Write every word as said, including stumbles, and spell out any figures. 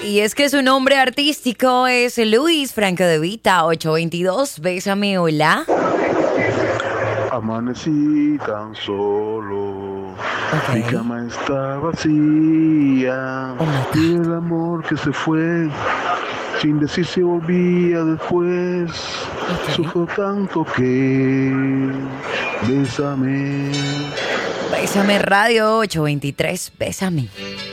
Y es que su nombre artístico es Luis Franco De Vita. Ocho veintidós, bésame, hola. Amanecí tan solo, Ok. mi cama está vacía, Oh my y God. el amor que se fue, sin decir si volvía después, Ok. sufro tanto que, bésame. Bésame Radio ocho veintitrés, bésame.